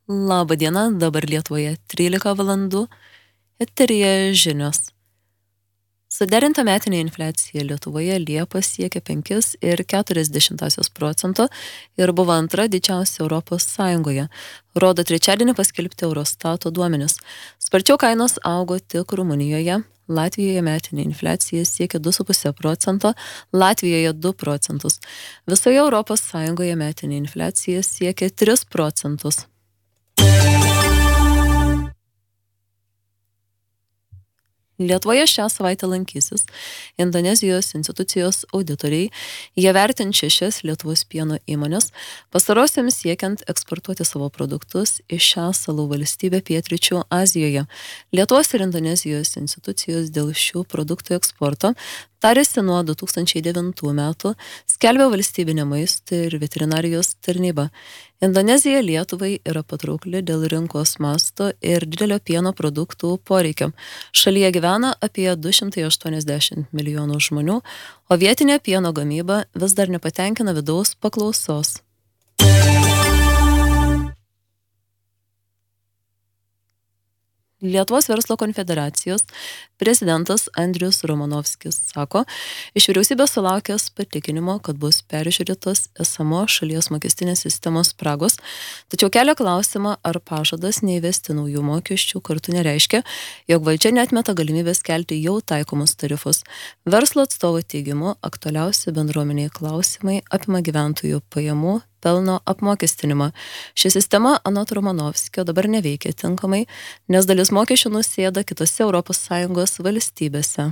Labą dieną, dabar Lietuvoje 13 valandų, eteryje žinios. Suderinta metinė infliacija Lietuvoje Liepos siekia 5,4% ir buvo antra didžiausia Europos Sąjungoje, rodo trečiadienį paskelbti Eurostato duomenis. Sparčiau kainos augo tik Rumunijoje. Latvijoje metinė infliacija siekia 2,5%, Latvijoje 2%. Visoje Europos Sąjungoje metinė infliacija siekia 3%. Lietuvoje šią savaitę lankysis Indonezijos institucijos auditoriai. Jie vertins 6 Lietuvos pieno įmonės, pastarosiams siekiant eksportuoti savo produktus į šią salų valstybę pietryčių Azijoje. Lietuvos ir Indonezijos institucijos dėl šių produktų eksporto tarėsi nuo 2009 metų, skelbė valstybinė maisto ir veterinarijos tarnyba. Indonezija Lietuvai yra patraukli dėl rinkos masto ir didelio pieno produktų poreikio. Šalyje gyvena apie 280 milijonų žmonių, o vietinė pieno gamyba vis dar nepatenkina vidaus paklausos. Lietuvos verslo konfederacijos prezidentas Andrius Romanovskis sako, iš vyriausybės sulaukęs patikinimo, kad bus peržiūrėtos esamo šalies mokestinės sistemos spragos, tačiau kelia klausimą, ar pažadas neįvesti naujų mokesčių kartu nereiškia, jog valdžia neatmeta galimybės kelti jau taikomus tarifus. Verslo atstovo teigimu, aktualiausi bendruomeniai klausimai apima gyventojų pajamų, pelno apmokestinimą. Ši sistema, anot Romanovskio, dabar neveikia tinkamai, nes dalis mokesčių nusėda kitose ES valstybėse.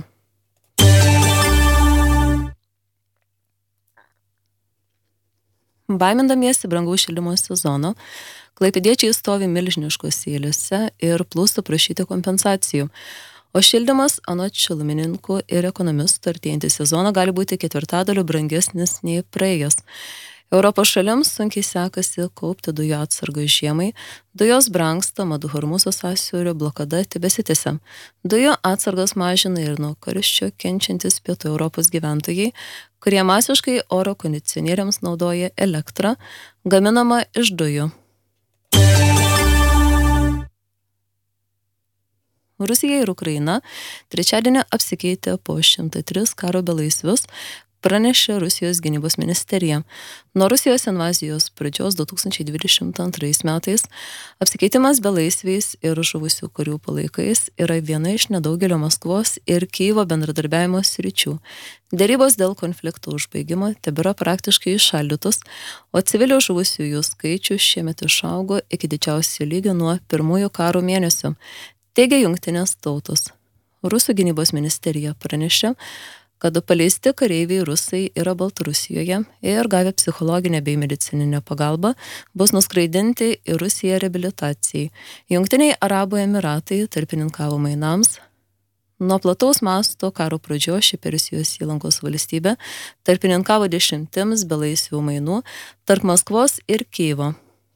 Baimindamiesi brangaus šildymo sezono, klaipėdiečiai stovi milžiniškose eilėse ir plūsta prašyti kompensacijų. O šildymas, anot šilumininkų ir ekonomistų, artėjantį sezoną gali būti 1/4 brangesnis nei praėjęs. Europos šalims sunkiai sekasi kaupti dujų atsargas žiemai, dujos brangsta, Madu Hormuzo sąsiaurio blokada tebesitęsia. Dujų atsargas mažina ir nuo karščio kenčiantis pietų Europos gyventojai, kurie masiškai oro kondicionieriams naudoja elektrą, gaminamą iš dujų. Rusija ir Ukraina trečiadienį apsikeitė po 103 karo belaisvius, pranešė Rusijos gynybos ministerija. Nuo Rusijos invazijos pradžios 2022 metais apsikeitimas belaisviais ir žuvusių karių palaikais yra viena iš nedaugelio Maskvos ir Kijevo bendradarbiavimo sričių. Derybos dėl konflikto užbaigimo tebėra praktiškai įšaldytos, o civilių žuvusiųjų skaičius šiemet išaugo iki didžiausio lygio nuo pirmųjų karo mėnesių, teigia Jungtinės tautos. Rusų gynybos ministerija pranešė, kad paleisti kareiviai rusai yra Baltarusijoje ir gavę psichologinę bei medicininę pagalbą bus nuskraidinti į Rusiją reabilitacijai. Jungtiniai Arabų Emiratai tarpininkavo mainams. Nuo plataus masto karo pradžios ši Persijos įlankos valstybė tarpininkavo 10 belaisvių mainų tarp Maskvos ir Kijevo.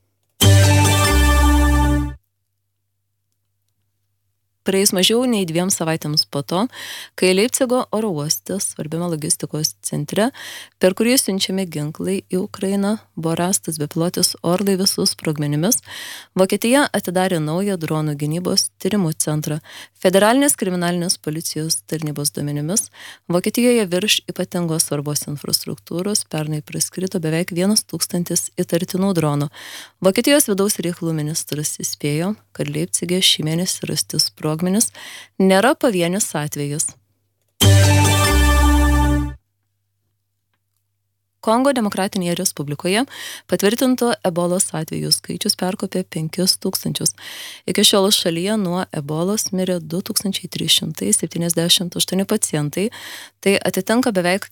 Praėjus mažiau nei 2 savaitėms po to, kai Leipcigo oro uoste, svarbiame logistikos centre, per kurį siunčiami ginklai į Ukrainą, buvo rastas bepilotis orlaivis su sprogmenimis, Vokietija atidarė naują dronų gynybos tyrimų centrą. Federalinės kriminalinės policijos tarnybos duomenimis, Vokietijoje virš ypatingos svarbos infrastruktūros pernai praskrito beveik 1000 įtartinų dronų. Vokietijos vidaus reikalų ministras įspėjo, kad Leipcige šį mėnesį rasti sprogmenis nėra pavienis atvejis. Kongo Demokratinėje Respublikoje patvirtinto ebolos atvejų skaičius perkopė 5000. Iki šiol šalyje nuo ebolos mirė 2378 pacientai, tai atitinka beveik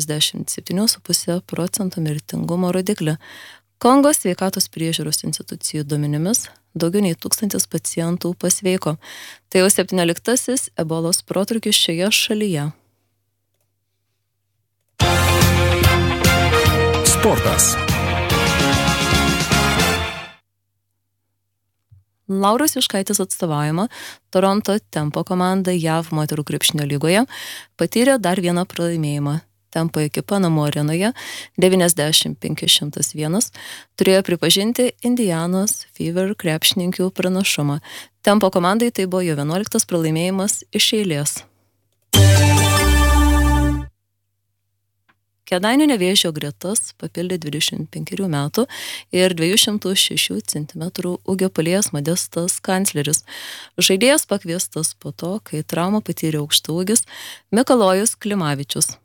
47,5% mirtingumo rodiklį. Kongo sveikatos priežiūros institucijų duomenimis daugiau nei 1000 pacientų pasveiko. Tai jau 17 ebolos protrūkis šioje šalyje. Sportas. Lauros Juškaitės atstovaujama Toronto Tempo komanda JAV moterų krepšinio lygoje patyrė dar vieną pralaimėjimą. Tempo ekipa namų arenoje 95-101 turėjo pripažinti Indianos Fever krepšininkių pranašumą. Tempo komandai tai buvo jo 11 pralaimėjimas iš eilės. Kėdainių Nevėžio gretas papildė 25 metų ir 206 cm ūgio puolėjas Modestas Kancleris. Žaidėjas pakviestas po to, kai traumą patyrė aukštaūgis Mikalojus Klimavičius.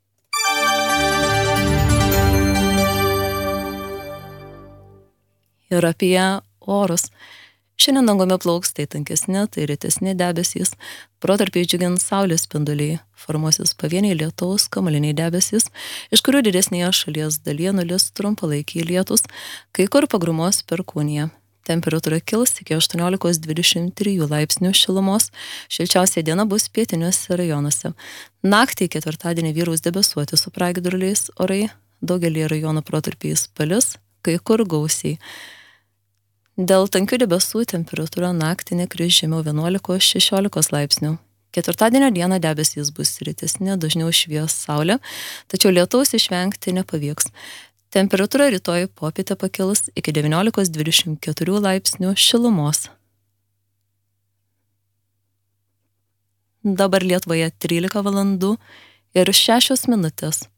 Ir apie orus. Šiandien dangumi plauks tai tankesni, tai retesni debesys, protarpiai džiugins saulės spinduliai, formuosis pavieniai lietaus, kamuoliniai debesys, iš kurių didesnėje šalies dalyje nulis trumpalaikiai lietus, kai kur pagrumos perkūnija. Temperatūra kils iki 18-23 laipsnių šilumos, šilčiausia diena bus pietiniuose rajonuose. Naktį ketvirtadienį vyraus debesuoti su pragiedruliais orai, daugelį rajonų protarpiais palis, kai kur gausiai. Dėl tankių debesų temperatūra naktį nekris žemiau 11-16 laipsnių. Ketvirtadienio dieną debesys bus rytesni, dažniau švies saulė, tačiau lietaus išvengti nepavyks. Temperatūra rytoj popietę pakils iki 19-24 laipsnių šilumos. Dabar Lietuvoje 13 valandų ir 6 minutės.